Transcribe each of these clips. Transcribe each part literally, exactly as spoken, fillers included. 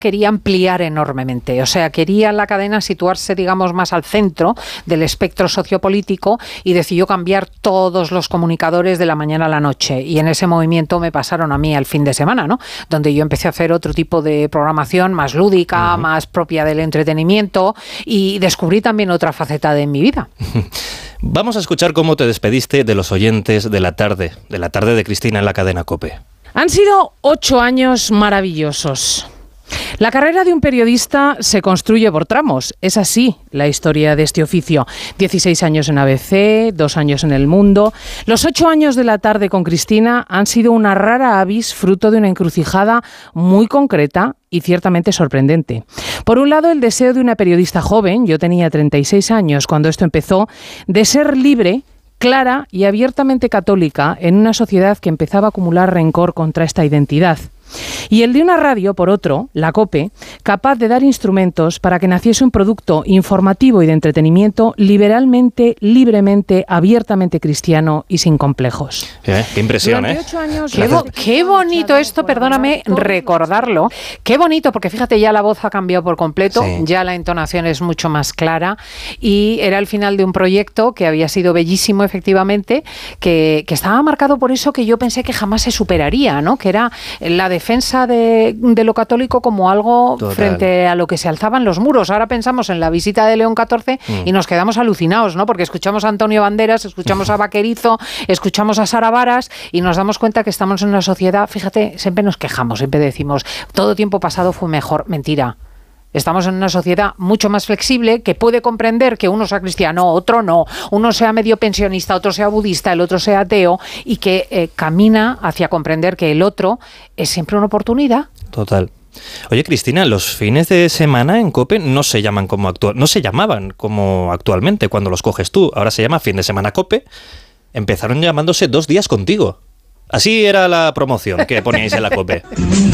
quería ampliar enormemente, o sea, quería la cadena situarse, digamos, más al centro del espectro sociopolítico y decidió cambiar todos los comunicadores de la mañana a la noche, y en ese movimiento me pasaron a mí al fin de semana, ¿no? Donde yo empecé a hacer otro tipo de programación más lúdica, uh-huh. más propia del entretenimiento, y descubrí también otra faceta de mi vida. Vamos a escuchar cómo te despediste de los oyentes de la tarde, de la tarde de Cristina en la cadena COPE. Han sido ocho años maravillosos. La carrera de un periodista se construye por tramos. Es así la historia de este oficio. dieciséis años en A B C, dos años en El Mundo. Los ocho años de la tarde con Cristina han sido una rara avis fruto de una encrucijada muy concreta y ciertamente sorprendente. Por un lado, el deseo de una periodista joven, yo tenía treinta y seis años cuando esto empezó, de ser libre, clara y abiertamente católica en una sociedad que empezaba a acumular rencor contra esta identidad. Y el de una radio, por otro, la COPE, capaz de dar instrumentos para que naciese un producto informativo y de entretenimiento liberalmente, libremente, abiertamente cristiano y sin complejos. Eh, qué impresión, ¿eh? Años, qué, bo- qué bonito esto, perdóname recordarlo. Qué bonito, porque fíjate, ya la voz ha cambiado por completo, sí. Ya la entonación es mucho más clara, y era el final de un proyecto que había sido bellísimo, efectivamente, que, que estaba marcado por eso que yo pensé que jamás se superaría, ¿no? Que era la de defensa de, de lo católico como algo Total. Frente a lo que se alzaban los muros. Ahora pensamos en la visita de León catorce mm. y nos quedamos alucinados, ¿no? Porque escuchamos a Antonio Banderas, escuchamos a Vaquerizo, escuchamos a Sara Varas y nos damos cuenta que estamos en una sociedad, fíjate, siempre nos quejamos, siempre decimos, todo tiempo pasado fue mejor. Mentira. Estamos en una sociedad mucho más flexible que puede comprender que uno sea cristiano, otro no, uno sea medio pensionista, otro sea budista, el otro sea ateo, y que eh, camina hacia comprender que el otro es siempre una oportunidad. Total. Oye, Cristina, los fines de semana en COPE no se llaman como actual, no se llamaban como actualmente cuando los coges tú. Ahora se llama fin de semana COPE. Empezaron llamándose Dos días contigo. Así era la promoción que poníais en la COPE.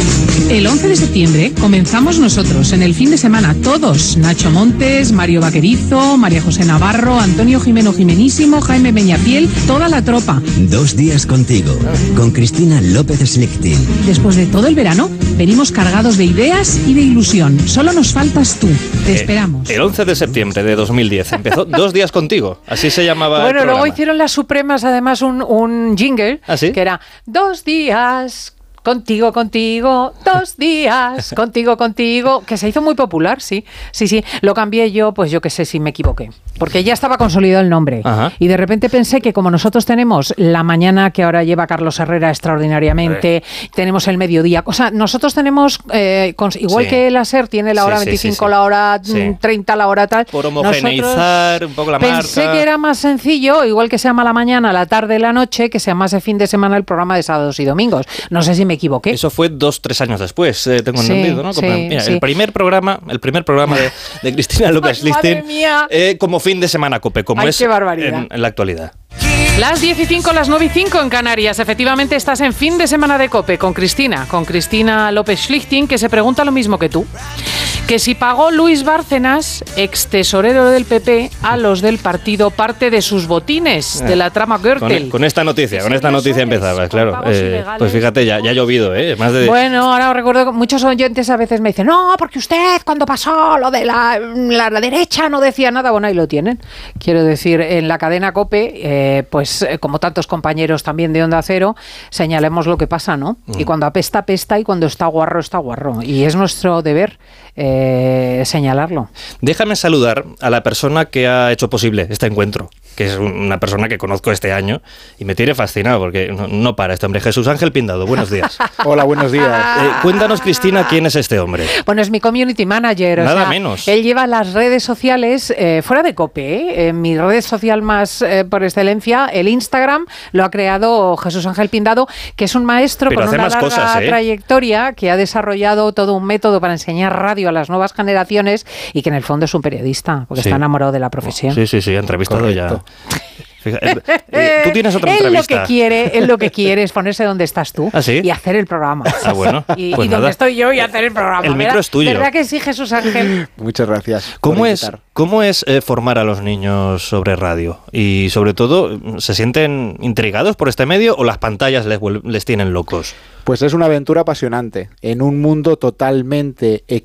El once de septiembre comenzamos nosotros en el fin de semana, todos. Nacho Montes, Mario Vaquerizo, María José Navarro, Antonio Jimeno Jimenísimo, Jaime Peñafiel, toda la tropa. Dos días contigo, con Cristina López Slichting. Después de todo el verano, venimos cargados de ideas y de ilusión. Solo nos faltas tú. Te eh, esperamos. El once de septiembre de dos mil diez empezó Dos días contigo. Así se llamaba Bueno, el programa. Luego hicieron las Supremas, además, un, un jingle ¿Ah, sí? que era Dos días contigo, contigo, dos días, contigo, contigo, que se hizo muy popular, sí, sí, sí. Lo cambié yo, pues yo qué sé si me equivoqué, porque ya estaba consolidado el nombre. Ajá. Y de repente pensé que como nosotros tenemos la mañana, que ahora lleva Carlos Herrera extraordinariamente, sí. tenemos el mediodía, o sea, nosotros tenemos, eh, con, igual sí. que la SER tiene la hora sí, veinticinco, sí, sí, sí. la hora sí. treinta, la hora tal. Por homogeneizar un poco la marca. Pensé que era más sencillo, igual que se llama la mañana, la tarde, la noche, que se llama ese fin de semana el programa de sábados y domingos. No sé si me equivoqué. Eso fue dos, tres años después, eh, tengo sí, entendido, ¿no? Como, sí, mira, sí. el primer programa, el primer programa de, de Cristina López Slichting, eh, como fin de semana COPE, como Ay, es en, en la actualidad. Las diez y cinco, las nueve y cinco en Canarias. Efectivamente estás en fin de semana de COPE con Cristina, con Cristina López Slichting, que se pregunta lo mismo que tú. Que si pagó Luis Bárcenas, ex tesorero del P P, a los del partido parte de sus botines, de la trama Gürtel. Con, con esta noticia, con esta noticia empezaba, claro. Eh, pues fíjate, ya, ya ha llovido, ¿eh? Más de... Bueno, ahora recuerdo que muchos oyentes a veces me dicen, no, porque usted cuando pasó lo de la, la, la derecha no decía nada. Bueno, ahí lo tienen. Quiero decir, en la cadena COPE, eh, pues eh, como tantos compañeros también de Onda Cero, señalemos lo que pasa, ¿no? Mm. Y cuando apesta, apesta, y cuando está guarro, está guarro. Y es nuestro deber eh, señalarlo. Déjame saludar a la persona que ha hecho posible este encuentro, que es una persona que conozco este año y me tiene fascinado porque no, no para este hombre. Jesús Ángel Pindado, buenos días. Hola, buenos días. Eh, cuéntanos, Cristina, ¿quién es este hombre? Bueno, es mi community manager. Nada o sea, menos. Él lleva las redes sociales eh, fuera de COPE. ¿eh? En mi red social más eh, por excelencia, el Instagram, lo ha creado Jesús Ángel Pindado, que es un maestro Pero con una larga cosas, ¿eh? trayectoria, que ha desarrollado todo un método para enseñar radio a las nuevas generaciones y que en el fondo es un periodista, porque sí. está enamorado de la profesión. Sí, sí, sí, ha entrevistado Correcto. ya. Fíjate, eh, tú tienes otra entrevista. Él lo que quiere, él lo que quiere es ponerse donde estás tú ¿Ah, sí? y hacer el programa. Ah, bueno. Y, pues y donde estoy yo y hacer el programa. El micro ¿verdad? es tuyo. ¿Verdad que sí, Jesús Ángel? Muchas gracias. ¿Cómo es, cómo es eh, formar a los niños sobre radio? Y sobre todo, ¿se sienten intrigados por este medio o las pantallas les, les tienen locos? Pues es una aventura apasionante, en un mundo totalmente